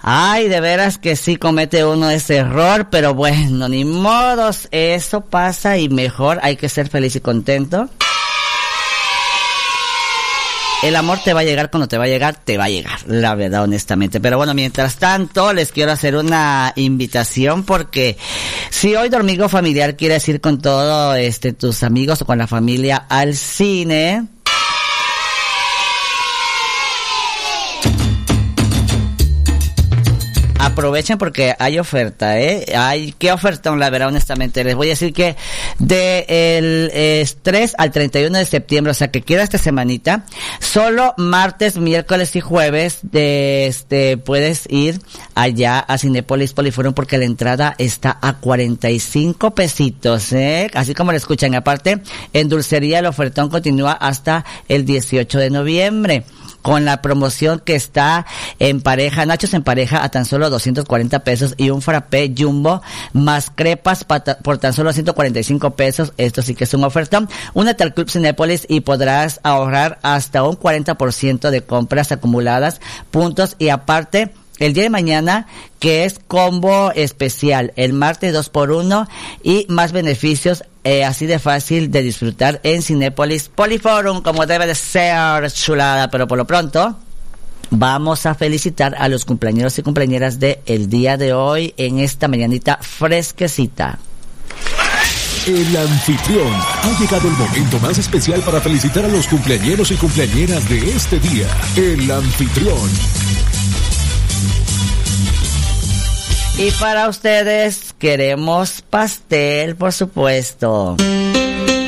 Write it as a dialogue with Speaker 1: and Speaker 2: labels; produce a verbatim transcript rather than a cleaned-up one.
Speaker 1: Ay, de veras que sí comete uno ese error, pero bueno, ni modos, eso pasa y mejor hay que ser feliz y contento. El amor te va a llegar cuando te va a llegar, te va a llegar, la verdad, honestamente. Pero bueno, mientras tanto, les quiero hacer una invitación porque si hoy Domingo Familiar quieres ir con todos este, tus amigos o con la familia al cine, aprovechen porque hay oferta, ¿eh? Hay, ¿qué oferta? La verdad, honestamente, les voy a decir que de el eh, tres al treinta y uno de septiembre, o sea que queda esta semanita, solo martes, miércoles y jueves, de este, puedes ir allá a Cinépolis Poliforum porque la entrada está a cuarenta y cinco pesitos, ¿eh? Así como lo escuchan. Aparte, en dulcería el ofertón continúa hasta el dieciocho de noviembre. Con la promoción que está en pareja, nachos en pareja a tan solo doscientos cuarenta pesos y un frappé jumbo más crepas pata, por tan solo ciento cuarenta y cinco pesos. Esto sí que es un ofertón. Únete al Club Cinépolis y podrás ahorrar hasta un cuarenta por ciento de compras acumuladas, puntos y aparte el día de mañana, que es combo especial, el martes dos por uno y más beneficios, eh, así de fácil de disfrutar en Cinépolis Poliforum, como debe de ser, chulada. Pero por lo pronto, vamos a felicitar a los cumpleañeros y cumpleañeras de el día de hoy en esta mañanita fresquecita.
Speaker 2: El anfitrión. Ha llegado el momento más especial para felicitar a los cumpleañeros y cumpleañeras de este día. El anfitrión.
Speaker 1: Y para ustedes queremos pastel, por supuesto.